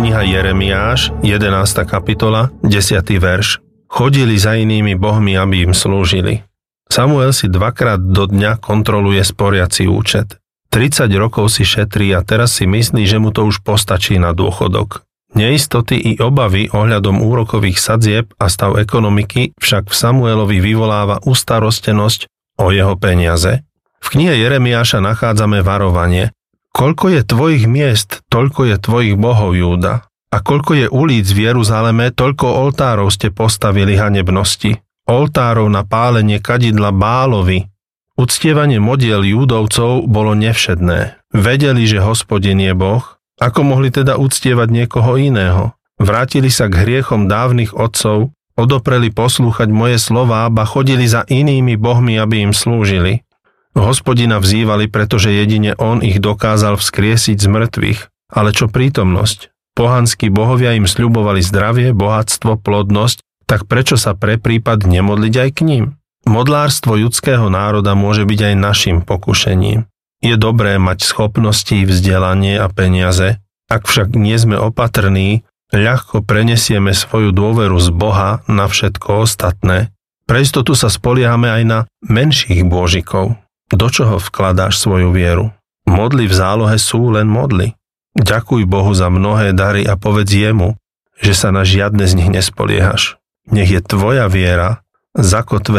kniha Jeremiáš, 11. kapitola, 10. verš. Chodili za inými bohmi, aby im slúžili. Samuel si 2-krát do dňa kontroluje sporiaci účet. 30 rokov si šetrí a teraz si myslí, že mu to už postačí na dôchodok. Neistoty i obavy ohľadom úrokových sadzieb a stav ekonomiky však v Samuelovi vyvoláva ustarostenosť o jeho peniaze. V knihe Jeremiáša nachádzame varovanie. Koľko je tvojich miest, toľko je tvojich bohov, Júda. A koľko je ulíc v Jeruzaleme, toľko oltárov ste postavili hanebnosti. Oltárov na pálenie kadidla Bálovi. Uctievanie modiel Júdovcov bolo nevšedné. Vedeli, že Hospodin je Boh. Ako mohli teda uctievať niekoho iného? Vrátili sa k hriechom dávnych otcov, odopreli poslúchať moje slová, ba chodili za inými bohmi, aby im slúžili. Hospodina vzývali, pretože jedine on ich dokázal vzkriesiť z mŕtvych. Ale čo prítomnosť? Pohanskí bohovia im sľubovali zdravie, bohatstvo, plodnosť, tak prečo sa pre prípad nemodliť aj k ním? Modlárstvo judského národa môže byť aj našim pokušením. Je dobré mať schopnosti, vzdelanie a peniaze, ak však nie sme opatrní, ľahko prenesieme svoju dôveru z Boha na všetko ostatné. Pre istotu sa spoliehame aj na menších bôžikov. Do čoho vkladáš svoju vieru? Modly v zálohe sú len modly. Ďakuj Bohu za mnohé dary a povedz jemu, že sa na žiadne z nich nespoliehaš. Nech je tvoja viera zakotvená